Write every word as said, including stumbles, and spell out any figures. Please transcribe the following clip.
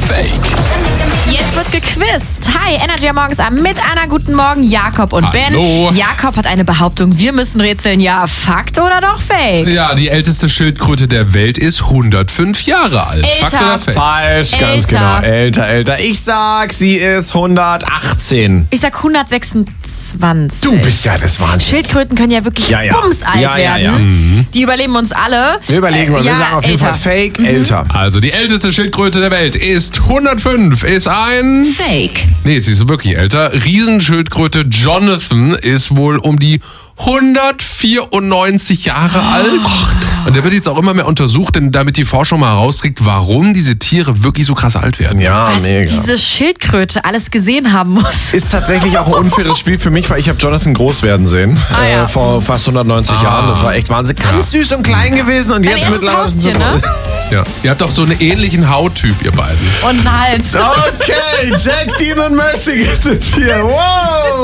Fake? Jetzt wird gequizt. Hi, Energy am Morgens am mit einer guten Morgen, Jakob und Hallo. Ben. Jakob hat eine Behauptung, wir müssen rätseln. Ja, Fakt oder doch Fake? Ja, die älteste Schildkröte der Welt ist hundertfünf Jahre alt. Älter. Fakt oder Fake? Falsch, ganz Älter. genau. Älter, älter. Ich sag, sie ist hundertachtzehn. Ich sag hundertsechsundzwanzig. Du bist ja das Wahnsinn. Schildkröten können ja wirklich Ja, ja. bumsalt Ja, ja, werden. ja. Die überleben uns alle. Wir überlegen mal. Äh, Wir ja, sagen auf jeden älter. Fall Fake, älter. Also, die älteste Schildkröte der Welt ist hundertfünf, ist ein... Fake. Nee, sie ist wirklich älter. Riesenschildkröte Jonathan ist wohl um die hundertvierundneunzig Jahre alt. Und der wird jetzt auch immer mehr untersucht, denn damit die Forschung mal herauskriegt, warum diese Tiere wirklich so krass alt werden. Ja, Was mega. diese Schildkröte alles gesehen haben muss. Ist tatsächlich auch ein unfaires Spiel für mich, weil ich habe Jonathan groß werden sehen. Ah, ja. äh, vor fast hundertneunzig Jahren. Das war echt Wahnsinn. Ganz süß und klein gewesen. Und Dein jetzt erstes mittlerweile Haustier, so- ne? Ja. Ihr habt doch so einen ähnlichen Hauttyp, ihr beiden. Und einen Hals. Okay, Jack, Dean und Mercy sind hier. Wow.